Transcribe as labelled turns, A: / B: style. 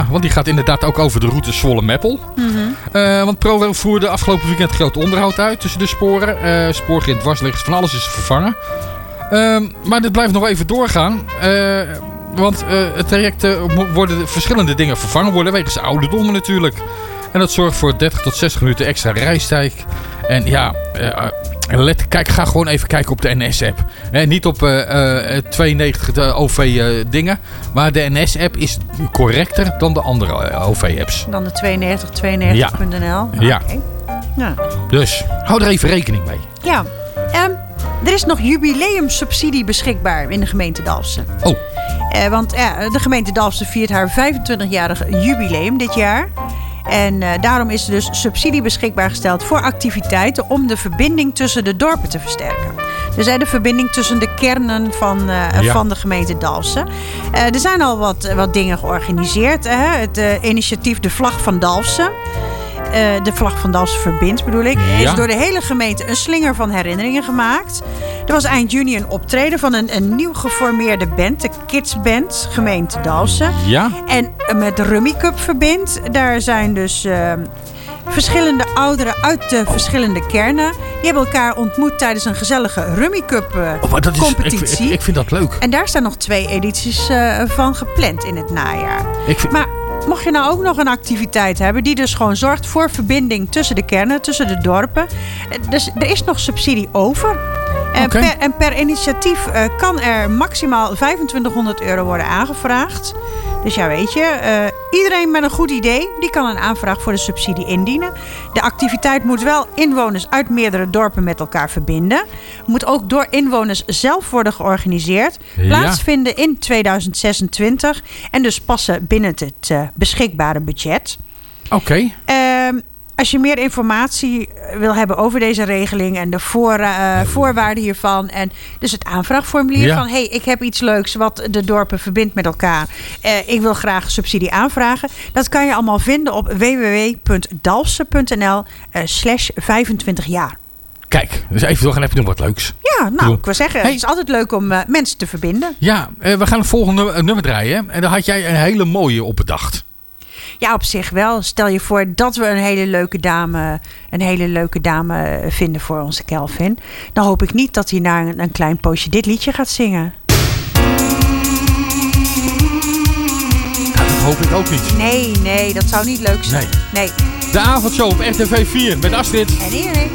A: Ja, want die gaat inderdaad ook over de route Zwolle-Meppel. Want ProRail voerde afgelopen weekend groot onderhoud uit tussen de sporen. Spoorgrind, dwarsliggers, van alles is vervangen. Maar dit blijft nog even doorgaan. Want het traject worden verschillende dingen vervangen worden. Wegens ouderdommen natuurlijk. En dat zorgt voor 30 tot 60 minuten extra reistijd. En ja, ga gewoon even kijken op de NS-app. Niet op 92 OV-dingen. Maar de NS-app is correcter dan de andere OV-apps.
B: Dan de 9292.nl?
A: Ja.
B: Okay. Ja.
A: Dus hou er even rekening mee.
B: Ja. Er is nog jubileumsubsidie beschikbaar in de gemeente Dalfsen.
A: Oh.
B: Want de gemeente Dalfsen viert haar 25-jarig jubileum dit jaar. En daarom is er dus subsidie beschikbaar gesteld voor activiteiten om de verbinding tussen de dorpen te versterken. Dus de verbinding tussen de kernen van de gemeente Dalfsen. Er zijn al wat dingen georganiseerd. Het initiatief De Vlag van Dalfsen. De Vlag van Dalfsen verbindt, bedoel ik.
A: Ja.
B: Is door de hele gemeente een slinger van herinneringen gemaakt. Er was eind juni een optreden van een nieuw geformeerde band. De Kids Band, gemeente Dalfsen.
A: Ja.
B: En met Rummy Cup verbindt. Daar zijn dus verschillende ouderen uit de verschillende kernen. Die hebben elkaar ontmoet tijdens een gezellige Rummy Cup competitie.
A: Ik vind dat leuk.
B: En daar staan nog 2 edities van gepland in het najaar. Maar mocht je nou ook nog een activiteit hebben die dus gewoon zorgt voor verbinding tussen de kernen, tussen de dorpen. Dus er is nog subsidie over. En per initiatief kan er maximaal €2500 worden aangevraagd. Dus ja, weet je, iedereen met een goed idee, die kan een aanvraag voor de subsidie indienen. De activiteit moet wel inwoners uit meerdere dorpen met elkaar verbinden. Moet ook door inwoners zelf worden georganiseerd. Plaatsvinden in 2026 en dus passen binnen het beschikbare budget.
A: Oké.
B: Als je meer informatie wil hebben over deze regeling en de voorwaarden hiervan en dus het aanvraagformulier van ik heb iets leuks wat de dorpen verbindt met elkaar. Ik wil graag subsidie aanvragen. Dat kan je allemaal vinden op www.dalfsen.nl/25 jaar.
A: Kijk, dus even door en heb je nog wat leuks.
B: Ja, nou, ik wil zeggen, het is altijd leuk om mensen te verbinden. Ja,
A: we gaan het volgende nummer draaien. En daar had jij een hele mooie op bedacht.
B: Ja, op zich wel. Stel je voor dat we een hele leuke dame vinden voor onze Kelvin. Dan hoop ik niet dat hij na een klein poosje dit liedje gaat zingen.
A: Ja, dat hoop ik ook niet.
B: Nee, dat zou niet leuk zijn. Nee.
A: De avondshow op RTV 4 met Astrid.
B: En Erik.